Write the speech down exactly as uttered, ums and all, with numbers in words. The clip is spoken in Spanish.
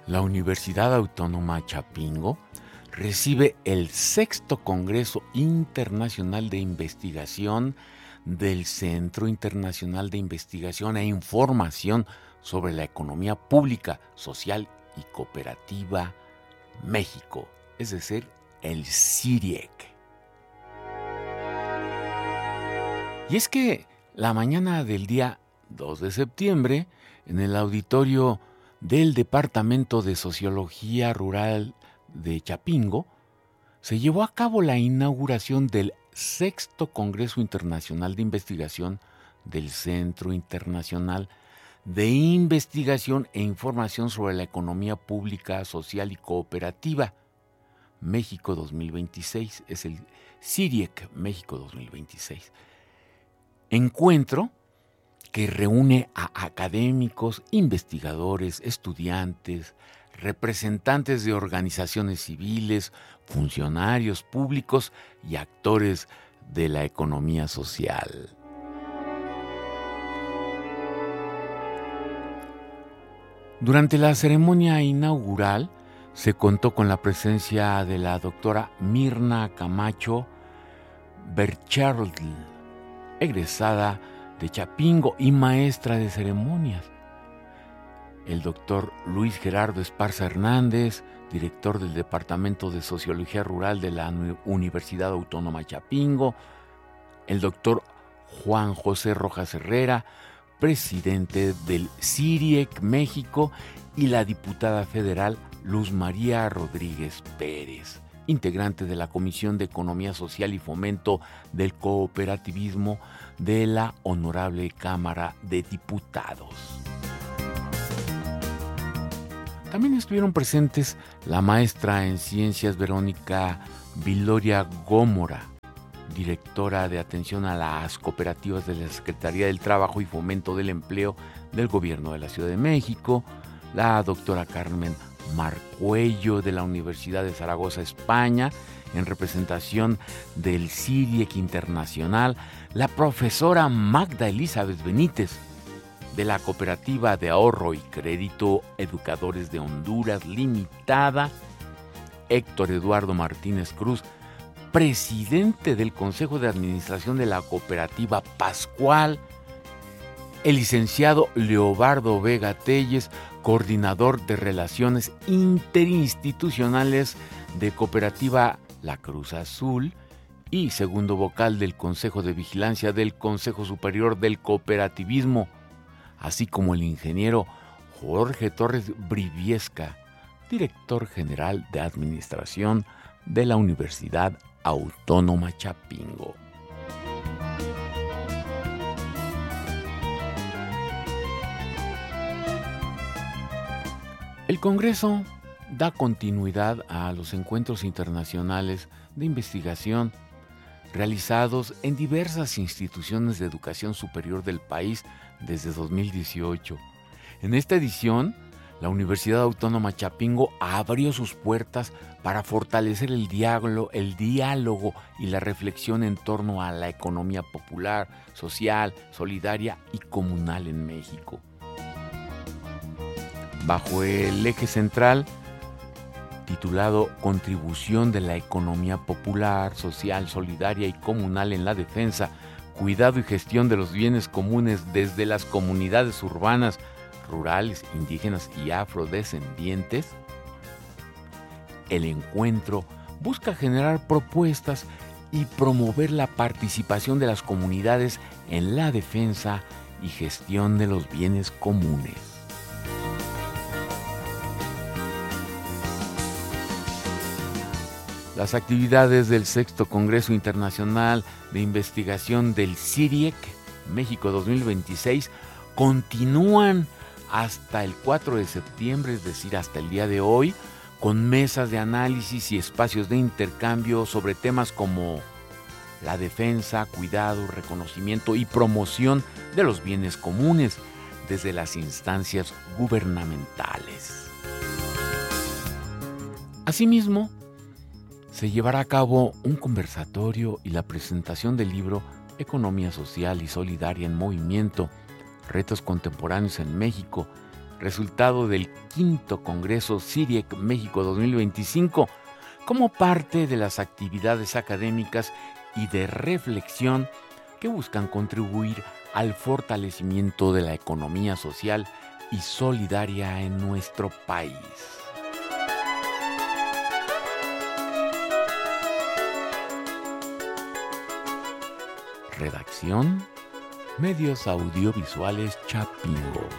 la Universidad Autónoma Chapingo recibe el sexto Congreso Internacional de Investigación del Centro Internacional de Investigación e Información sobre la Economía Pública, Social y Cooperativa México, es decir, el CIRIEC. Y es que la mañana del día dos de septiembre, en el auditorio del Departamento de Sociología Rural de Chapingo, se llevó a cabo la inauguración del sexto Congreso Internacional de Investigación del Centro Internacional de Investigación e Información sobre la Economía Pública, Social y Cooperativa México dos mil veintiséis, es el CIRIEC México dos mil veintiséis. Encuentro que reúne a académicos, investigadores, estudiantes, representantes de organizaciones civiles, funcionarios públicos y actores de la economía social. Durante la ceremonia inaugural se contó con la presencia de la doctora Mirna Camacho Berchardl, egresada de Chapingo y maestra de ceremonias. El doctor Luis Gerardo Esparza Hernández, director del Departamento de Sociología Rural de la Universidad Autónoma Chapingo. El doctor Juan José Rojas Herrera, presidente del CIRIEC México, y la diputada federal Luz María Rodríguez Pérez, integrante de la Comisión de Economía Social y Fomento del Cooperativismo de la Honorable Cámara de Diputados. También estuvieron presentes la maestra en Ciencias Verónica Viloria Gómora, directora de Atención a las Cooperativas de la Secretaría del Trabajo y Fomento del Empleo del Gobierno de la Ciudad de México, la doctora Carmen Marcuello de la Universidad de Zaragoza, España, en representación del CIRIEC Internacional, la profesora Magda Elizabeth Benítez, de la Cooperativa de Ahorro y Crédito Educadores de Honduras Limitada, Héctor Eduardo Martínez Cruz, presidente del Consejo de Administración de la Cooperativa Pascual, el licenciado Leobardo Vega Telles, coordinador de Relaciones Interinstitucionales de Cooperativa La Cruz Azul y segundo vocal del Consejo de Vigilancia del Consejo Superior del Cooperativismo, así como el ingeniero Jorge Torres Briviesca, director general de Administración de la Universidad Autónoma Chapingo. El Congreso da continuidad a los encuentros internacionales de investigación realizados en diversas instituciones de educación superior del país desde dos mil dieciocho. En esta edición, la Universidad Autónoma Chapingo abrió sus puertas para fortalecer el diálogo, el diálogo y la reflexión en torno a la economía popular, social, solidaria y comunal en México. Bajo el eje central titulado Contribución de la economía popular, social, solidaria y comunal en la defensa, cuidado y gestión de los bienes comunes desde las comunidades urbanas, rurales, indígenas y afrodescendientes, el encuentro busca generar propuestas y promover la participación de las comunidades en la defensa y gestión de los bienes comunes. Las actividades del sexto Congreso Internacional de Investigación del CIRIEC México dos mil veintiséis continúan hasta el cuatro de septiembre, es decir, hasta el día de hoy, con mesas de análisis y espacios de intercambio sobre temas como la defensa, cuidado, reconocimiento y promoción de los bienes comunes desde las instancias gubernamentales. Asimismo, se llevará a cabo un conversatorio y la presentación del libro Economía Social y Solidaria en Movimiento, Retos Contemporáneos en México, resultado del quinto Congreso CIRIEC México dos mil veinticinco, como parte de las actividades académicas y de reflexión que buscan contribuir al fortalecimiento de la economía social y solidaria en nuestro país. Redacción: Medios Audiovisuales Chapingo.